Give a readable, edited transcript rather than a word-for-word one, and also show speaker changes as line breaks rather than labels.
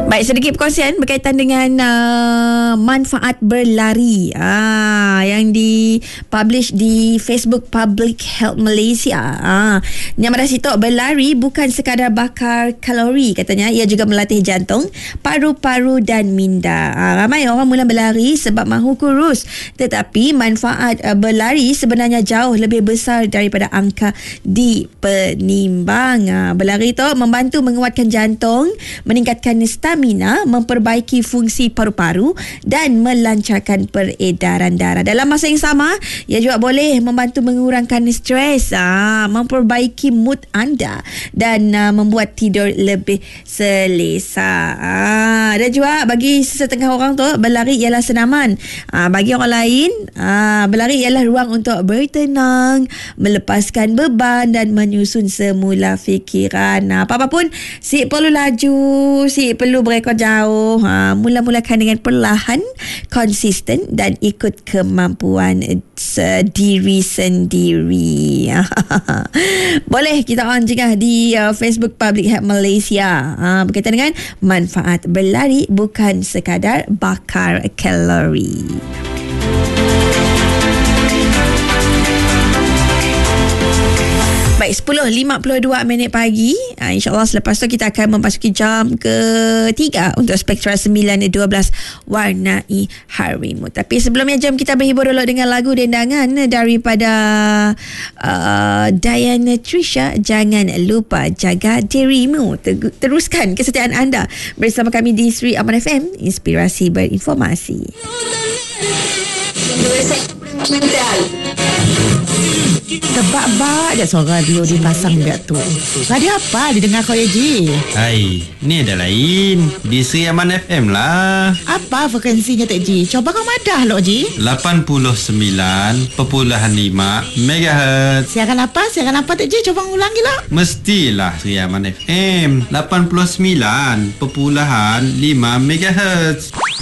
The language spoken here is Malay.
Baik, sedikit perkongsian berkaitan dengan manfaat berlari yang dipublish di Facebook Public Health Malaysia. Yang mana situ berlari bukan sekadar bakar kalori, katanya ia juga melatih jantung, paru-paru dan minda. Ramai orang mula berlari sebab mahu kurus, tetapi manfaat berlari sebenarnya jauh lebih besar daripada angka di penimbang. Berlari tu membantu menguatkan jantung, meningkatkan stamina, memperbaiki fungsi paru-paru dan melancarkan peredaran darah. Dalam masa yang sama, ia juga boleh membantu mengurangkan stres, memperbaiki mood anda dan membuat tidur lebih selesa. Dan juga bagi sesetengah orang tu, berlari ialah senaman. Bagi orang lain, berlari ialah ruang untuk bertenang, melepaskan beban dan menyusun semula fikiran. Apa-apa pun, si perlu laju, si perlu berekor jauh. Mula-mulakan dengan perlahan, konsisten dan ikut kemampuan diri sendiri. Boleh kita on juga di Facebook Public Health Malaysia berkaitan dengan manfaat berlari bukan sekadar bakar kalori. Baik, 10.52 pagi. InsyaAllah selepas tu kita akan memasuki jam ketiga untuk Spektra 9.12 Warnai Harimu. Tapi sebelumnya, jom kita berhibur dulu dengan lagu dendangan daripada Diana Trisha, Jangan Lupa Jaga Dirimu. Teruskan kesetiaan anda bersama kami di Sri Aman FM, inspirasi berinformasi.
Tebak-bak je suara radio dipasang kat tu. Radio apa didengar kau Ji?
Hai, ni ada lain. Di Sri Aman FM lah.
Apa frekuensinya Tok Ji? Coba kau madah lo Ji.
89.5 MHz.
Siaran apa Tok Ji? Coba ulangi lah.
Mestilah Sri Aman FM 89.5 MHz.